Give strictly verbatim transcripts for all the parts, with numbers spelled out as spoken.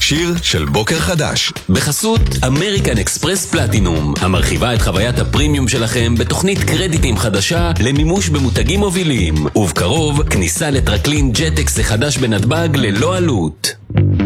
שיר של בוקר חדש. בחסות אמריקן אקספרס פלטינום, המרחיבה את חוויית הפרימיום שלכם בתוכנית קרדיטים חדשה למימוש במותגים מובילים. ובקרוב, כניסה לטרקלין ג'טקס החדש בנתב"ג ללא עלות.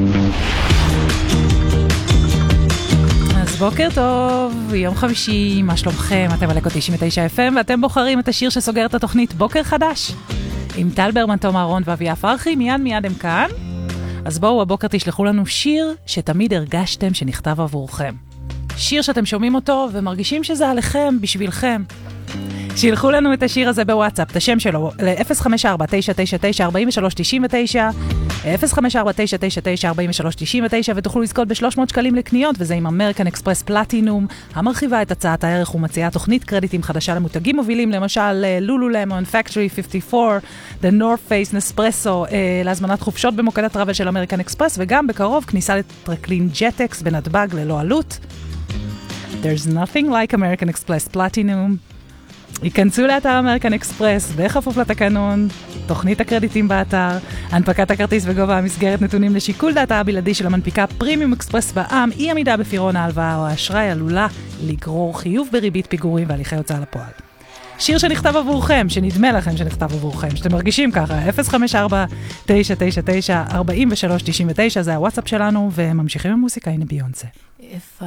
בוקר טוב, יום חמישי, מה שלומכם? אתם על אקו תשעים ותשע אף אם ואתם בוחרים את השיר שסוגר את התוכנית בוקר חדש עם טל ברמן, תום אהרון ואביה פרחי. מיד מיד הם כאן. אז בואו הבוקר תשלחו לנו שיר שתמיד הרגשתם שנכתב עבורכם, שיר שאתם שומעים אותו ומרגישים שזה עליכם, בשבילכם. שילחו לנו את השיר הזה בוואטסאפ, את השם שלו ל-אפס חמש ארבע תשע תשע תשע ארבע שלוש תשע תשע, אפס חמש ארבע תשע תשע תשע ארבע שלוש תשע תשע, ותוכלו לזכות ב-שלוש מאות שקלים לקניות, וזה עם אמריקן אקספרס פלטינום, המרחיבה את הצעת הערך ומציעה תוכנית קרדיטים חדשה למותגים מובילים, למשל לולולמון, פקטורי חמישים וארבע, The North Face, נספרסו, להזמנת חופשות במוקד הטראבל של אמריקן אקספרס, וגם בקרוב כניסה לטרקלין ג'טקס בנתב"ג ללא עלות. There's nothing like American Express Platinum. ייכנסו לאתר אמריקן אקספרס בכפוף לתקנון, תוכנית הקרדיטים באתר, הנפקת הכרטיס וגובה המסגרת נתונים לשיקול דעתה הבלעדי של המנפיקה פרימיום אקספרס בע"מ. אי עמידה בפירעון ההלוואה או האשראי עלולה לגרור חיוב בריבית פיגורים והליכי הוצאה לפועל. שיר שנכתב עבורכם, שנדמה לכם שנכתב עבורכם, שאתם מרגישים ככה, אפס חמש ארבע תשע תשע תשע ארבע שלוש תשע תשע, זה הוואטסאפ שלנו, וממשיכים עם מוזיקה. הנה ביונסה. If